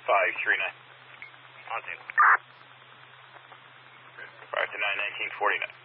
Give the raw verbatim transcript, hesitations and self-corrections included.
five three nine. On scene. five three nine, nineteen forty-nine.